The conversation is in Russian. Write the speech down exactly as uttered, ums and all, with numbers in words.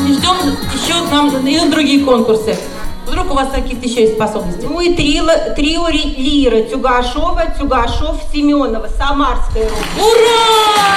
не ждем еще нам и на другие конкурсы. Вдруг у вас какие-то еще есть способности? Ну и трио, трио Лира, Тюгашова, Тюгашов, Семенова, Самарская. Ура!